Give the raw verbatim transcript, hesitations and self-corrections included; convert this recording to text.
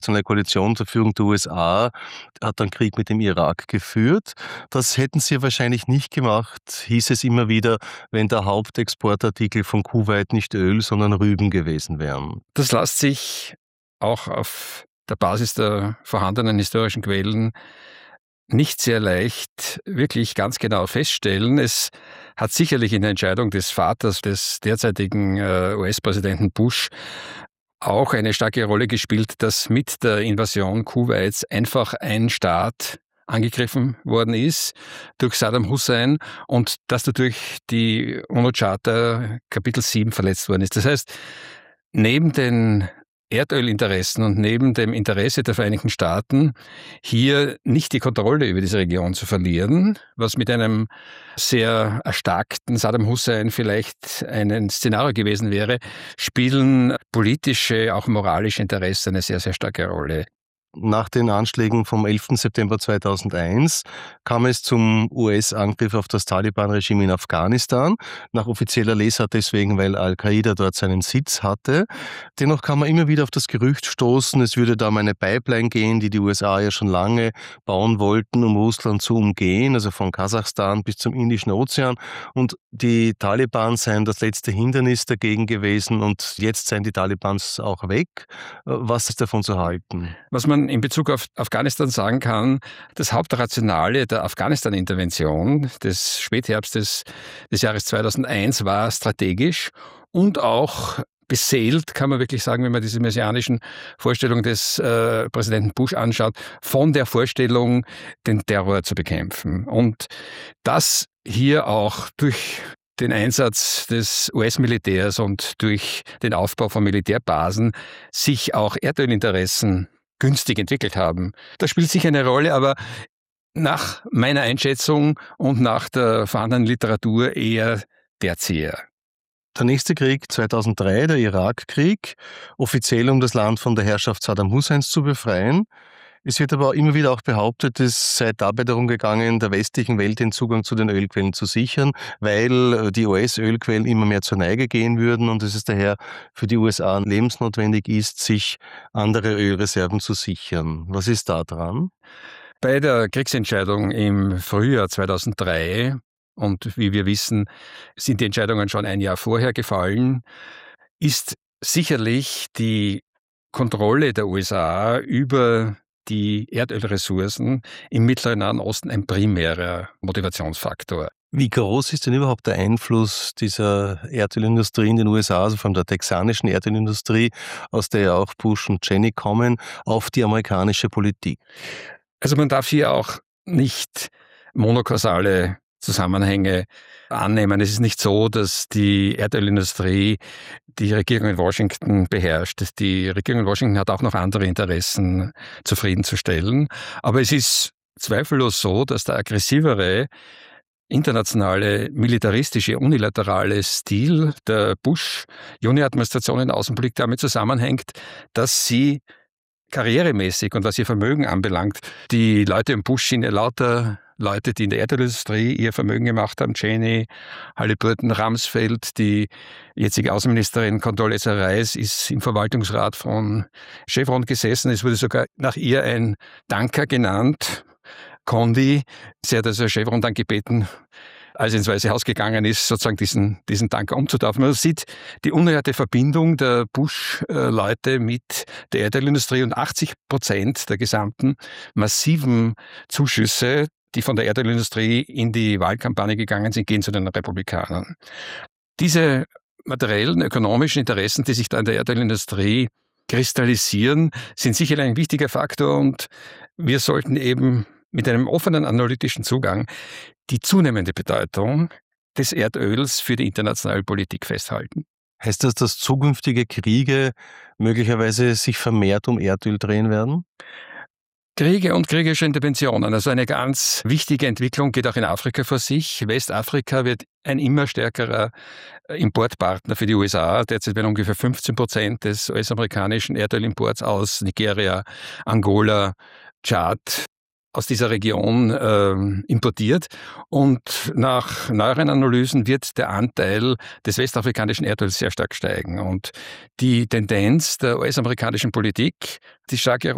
Eine Koalition unter Führung der U S A hat dann Krieg mit dem Irak geführt. Das hätten sie wahrscheinlich nicht gemacht, hieß es immer wieder, wenn der Hauptexportartikel von Kuwait nicht Öl, sondern Rüben gewesen wären. Das lässt sich auch auf der Basis der vorhandenen historischen Quellen nicht sehr leicht wirklich ganz genau feststellen. Es hat sicherlich in der Entscheidung des Vaters des derzeitigen äh, U S-Präsidenten Bush auch eine starke Rolle gespielt, dass mit der Invasion Kuwaits einfach ein Staat angegriffen worden ist durch Saddam Hussein und dass dadurch die UNO-Charta Kapitel sieben verletzt worden ist. Das heißt, neben den Erdölinteressen und neben dem Interesse der Vereinigten Staaten, hier nicht die Kontrolle über diese Region zu verlieren, was mit einem sehr erstarkten Saddam Hussein vielleicht ein Szenario gewesen wäre, spielen politische, auch moralische Interessen eine sehr, sehr starke Rolle. Nach den Anschlägen vom elften September zweitausendeins kam es zum U S-Angriff auf das Taliban-Regime in Afghanistan. Nach offizieller Lesart deswegen, weil Al-Qaida dort seinen Sitz hatte. Dennoch kann man immer wieder auf das Gerücht stoßen, es würde da um eine Pipeline gehen, die die U S A ja schon lange bauen wollten, um Russland zu umgehen, also von Kasachstan bis zum Indischen Ozean. Und die Taliban seien das letzte Hindernis dagegen gewesen und jetzt seien die Talibans auch weg. Was ist davon zu halten? Was man in Bezug auf Afghanistan sagen kann, das Hauptrationale der Afghanistan-Intervention des Spätherbstes des Jahres zweitausendeins war strategisch und auch beseelt, kann man wirklich sagen, wenn man diese messianischen Vorstellungen des äh, Präsidenten Bush anschaut, von der Vorstellung, den Terror zu bekämpfen. Und das hier auch durch den Einsatz des U S-Militärs und durch den Aufbau von Militärbasen sich auch Erdölinteressen günstig entwickelt haben. Das spielt sicher eine Rolle, aber nach meiner Einschätzung und nach der vorhandenen Literatur eher tertiär. Der nächste Krieg zweitausenddrei, der Irakkrieg, offiziell um das Land von der Herrschaft Saddam Husseins zu befreien. Es wird aber immer wieder auch behauptet, es sei dabei darum gegangen, der westlichen Welt den Zugang zu den Ölquellen zu sichern, weil die U S-Ölquellen immer mehr zur Neige gehen würden und es ist daher für die U S A lebensnotwendig ist, sich andere Ölreserven zu sichern. Was ist da dran? Bei der Kriegsentscheidung im Frühjahr zweitausenddrei, und wie wir wissen, sind die Entscheidungen schon ein Jahr vorher gefallen, ist sicherlich die Kontrolle der U S A über die Erdölressourcen im Mittleren Nahen Osten ein primärer Motivationsfaktor. Wie groß ist denn überhaupt der Einfluss dieser Erdölindustrie in den U S A, also von der texanischen Erdölindustrie, aus der ja auch Bush und Cheney kommen, auf die amerikanische Politik? Also man darf hier auch nicht monokausale Zusammenhänge annehmen. Es ist nicht so, dass die Erdölindustrie die Regierung in Washington beherrscht. Die Regierung in Washington hat auch noch andere Interessen zufriedenzustellen. Aber es ist zweifellos so, dass der aggressivere internationale, militaristische, unilaterale Stil der Bush-Junior-Administration in der Außenpolitik damit zusammenhängt, dass sie karrieremäßig und was ihr Vermögen anbelangt, die Leute im Bush sind ja lauter Leute, die in der Erdölindustrie ihr Vermögen gemacht haben, Cheney, Halliburton, Rumsfeld, die jetzige Außenministerin Condoleezza Rice ist im Verwaltungsrat von Chevron gesessen. Es wurde sogar nach ihr ein Tanker genannt, Condi. Sie hat also Chevron dann gebeten, als er ins Weiße Haus gegangen ist, sozusagen diesen, diesen Tanker umzutaufen. Man sieht die unerhörte Verbindung der Bush-Leute mit der Erdölindustrie und achtzig Prozent der gesamten massiven Zuschüsse, die von der Erdölindustrie in die Wahlkampagne gegangen sind, gehen zu den Republikanern. Diese materiellen, ökonomischen Interessen, die sich da in der Erdölindustrie kristallisieren, sind sicher ein wichtiger Faktor und wir sollten eben mit einem offenen analytischen Zugang die zunehmende Bedeutung des Erdöls für die internationale Politik festhalten. Heißt das, dass zukünftige Kriege möglicherweise sich vermehrt um Erdöl drehen werden? Kriege und kriegerische Interventionen, also eine ganz wichtige Entwicklung geht auch in Afrika vor sich. Westafrika wird ein immer stärkerer Importpartner für die U S A. Derzeit werden ungefähr fünfzehn Prozent des U S-amerikanischen Erdölimports aus Nigeria, Angola, Tschad, aus dieser Region äh, importiert. Und nach neueren Analysen wird der Anteil des westafrikanischen Erdöls sehr stark steigen. Und die Tendenz der U S-amerikanischen Politik, die starke